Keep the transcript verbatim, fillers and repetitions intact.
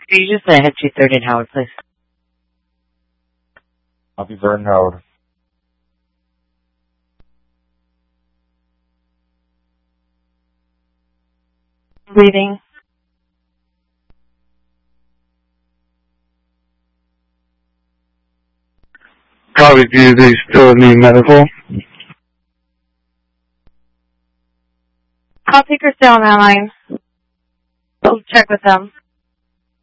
Could you just uh, head two thirty in Howard, please? Copy, Vernon Howard. Breathing. Copy, do they still need medical? I'll take her still on that line. We'll check with them.